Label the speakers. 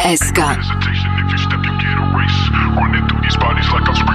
Speaker 1: Hesitation, if you step, you get erased. Running through these bodies like I'm